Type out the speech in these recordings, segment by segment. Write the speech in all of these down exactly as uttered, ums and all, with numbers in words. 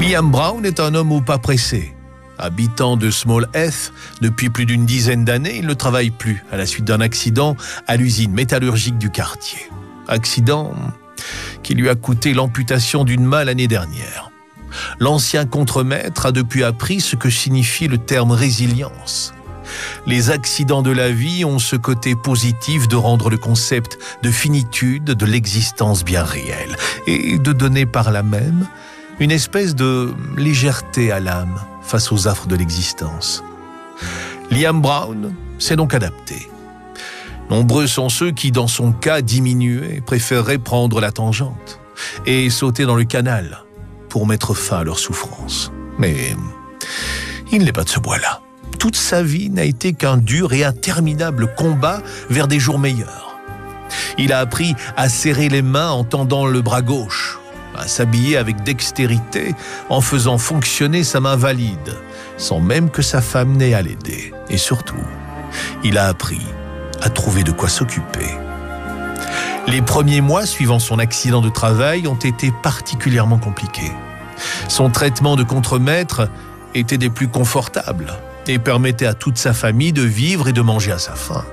Liam Brown est un homme au pas pressé. Habitant de Small Heath depuis plus d'une dizaine d'années, il ne travaille plus à la suite d'un accident à l'usine métallurgique du quartier. Accident qui lui a coûté l'amputation d'une main l'année dernière. L'ancien contremaître a depuis appris ce que signifie le terme résilience. Les accidents de la vie ont ce côté positif de rendre le concept de finitude de l'existence bien réel et de donner par là même une espèce de légèreté à l'âme face aux affres de l'existence. Liam Brown s'est donc adapté. Nombreux sont ceux qui, dans son cas diminué, préféreraient prendre la tangente et sauter dans le canal pour mettre fin à leur souffrance. Mais il n'est pas de ce bois-là. Toute sa vie n'a été qu'un dur et interminable combat vers des jours meilleurs. Il a appris à serrer les mains en tendant le bras gauche, à s'habiller avec dextérité en faisant fonctionner sa main valide, sans même que sa femme n'ait à l'aider. Et surtout, il a appris à trouver de quoi s'occuper. Les premiers mois suivant son accident de travail ont été particulièrement compliqués. Son traitement de contremaître était des plus confortables et permettait à toute sa famille de vivre et de manger à sa faim.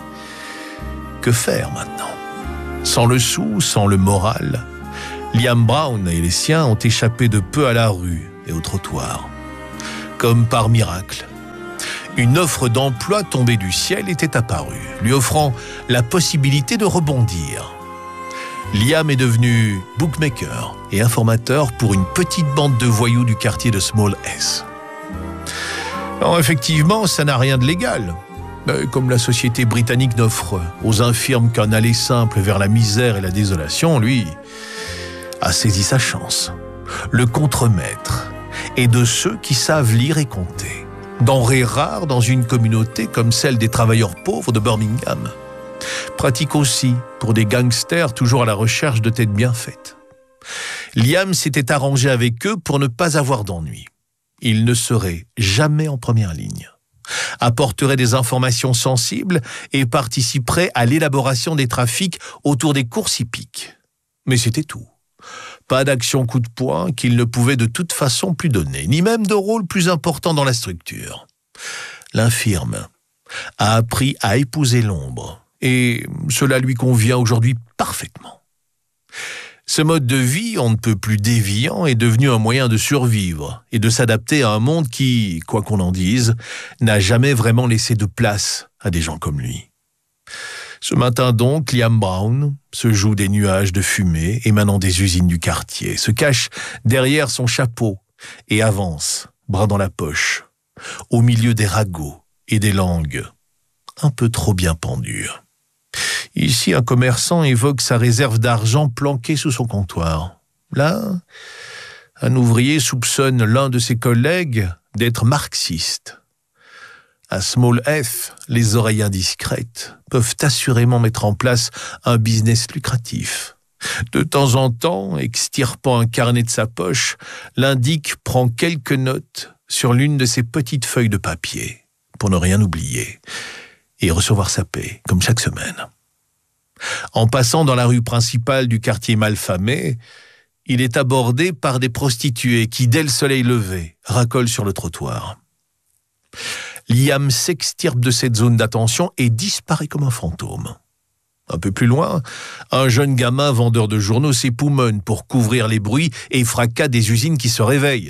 Que faire maintenant? Sans le sou, sans le moral, Liam Brown et les siens ont échappé de peu à la rue et au trottoir. Comme par miracle, une offre d'emploi tombée du ciel était apparue, lui offrant la possibilité de rebondir. Liam est devenu bookmaker et informateur pour une petite bande de voyous du quartier de Small Heath. Alors effectivement, ça n'a rien de légal. Comme la société britannique n'offre aux infirmes qu'un aller simple vers la misère et la désolation, lui a saisi sa chance. Le contremaître est de ceux qui savent lire et compter. Denrée rare dans une communauté comme celle des travailleurs pauvres de Birmingham. Pratique aussi pour des gangsters toujours à la recherche de têtes bien faites. Liam s'était arrangé avec eux pour ne pas avoir d'ennui. Il ne serait jamais en première ligne, apporterait des informations sensibles et participerait à l'élaboration des trafics autour des courses hippiques. Mais c'était tout. Pas d'action coup de poing qu'il ne pouvait de toute façon plus donner, ni même de rôle plus important dans la structure. L'infirme a appris à épouser l'ombre, et cela lui convient aujourd'hui parfaitement. Ce mode de vie, on ne peut plus déviant, est devenu un moyen de survivre et de s'adapter à un monde qui, quoi qu'on en dise, n'a jamais vraiment laissé de place à des gens comme lui. Ce matin donc, Liam Brown se joue des nuages de fumée émanant des usines du quartier, se cache derrière son chapeau et avance, bras dans la poche, au milieu des ragots et des langues un peu trop bien pendues. Ici, un commerçant évoque sa réserve d'argent planquée sous son comptoir. Là, un ouvrier soupçonne l'un de ses collègues d'être marxiste. À Small Heath, les oreilles indiscrètes peuvent assurément mettre en place un business lucratif. De temps en temps, extirpant un carnet de sa poche, l'indique prend quelques notes sur l'une de ses petites feuilles de papier, pour ne rien oublier, et recevoir sa paie, comme chaque semaine. En passant dans la rue principale du quartier malfamé, il est abordé par des prostituées qui, dès le soleil levé, racolent sur le trottoir. Liam s'extirpe de cette zone d'attention et disparaît comme un fantôme. Un peu plus loin, un jeune gamin vendeur de journaux s'époumonne pour couvrir les bruits et fracas des usines qui se réveillent.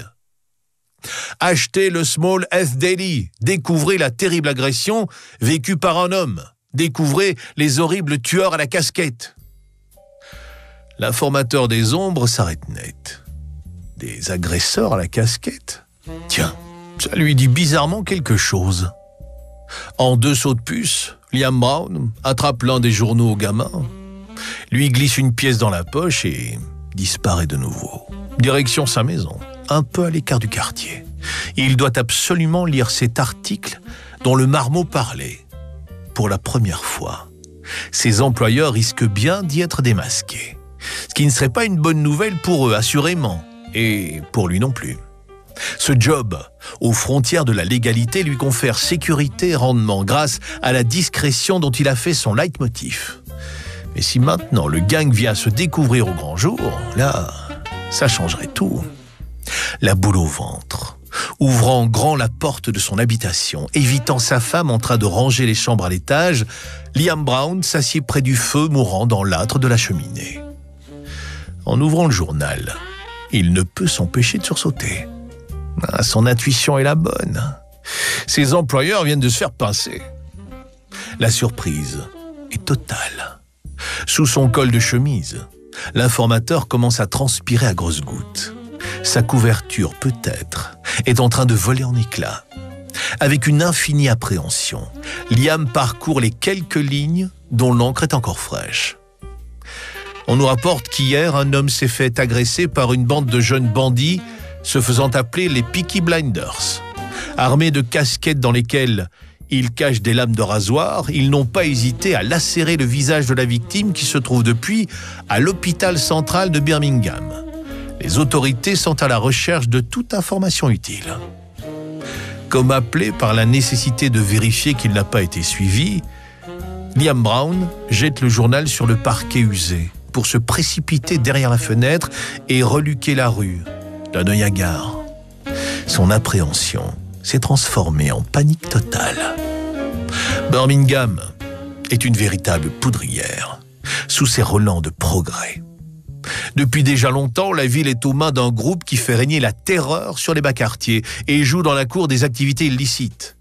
Achetez le Small Heath Daily, découvrez la terrible agression vécue par un homme, découvrez les horribles tueurs à la casquette. L'informateur des ombres s'arrête net. Des agresseurs à la casquette? Tiens, ça lui dit bizarrement quelque chose. En deux sauts de puce, Liam Brown attrape l'un des journaux au gamin, lui glisse une pièce dans la poche et disparaît de nouveau. Direction sa maison, un peu à l'écart du quartier. Il doit absolument lire cet article dont le marmot parlait. Pour la première fois, ses employeurs risquent bien d'y être démasqués. Ce qui ne serait pas une bonne nouvelle pour eux, assurément, et pour lui non plus. Ce job, aux frontières de la légalité, lui confère sécurité et rendement grâce à la discrétion dont il a fait son leitmotiv. Mais si maintenant le gang vient se découvrir au grand jour, là, ça changerait tout. la boule au ventre. Ouvrant grand la porte de son habitation, évitant sa femme en train de ranger les chambres à l'étage, Liam Brown s'assied près du feu mourant dans l'âtre de la cheminée. En ouvrant le journal, il ne peut s'empêcher de sursauter. Ah, son intuition est la bonne. Ses employeurs viennent de se faire pincer. La surprise est totale. Sous son col de chemise, l'informateur commence à transpirer à grosses gouttes. Sa couverture, peut-être, est en train de voler en éclats. Avec une infinie appréhension, Liam parcourt les quelques lignes dont l'encre est encore fraîche. On nous rapporte qu'hier, un homme s'est fait agresser par une bande de jeunes bandits se faisant appeler les Peaky Blinders. Armés de casquettes dans lesquelles ils cachent des lames de rasoir, ils n'ont pas hésité à lacérer le visage de la victime qui se trouve depuis à l'hôpital central de Birmingham. Les autorités sont à la recherche de toute information utile. Comme appelé par la nécessité de vérifier qu'il n'a pas été suivi, Liam Brown jette le journal sur le parquet usé pour se précipiter derrière la fenêtre et reluquer la rue d'un œil hagard. Son appréhension s'est transformée en panique totale. Birmingham est une véritable poudrière sous ses relents de progrès. Depuis déjà longtemps, la ville est aux mains d'un groupe qui fait régner la terreur sur les bas quartiers et joue dans la cour des activités illicites.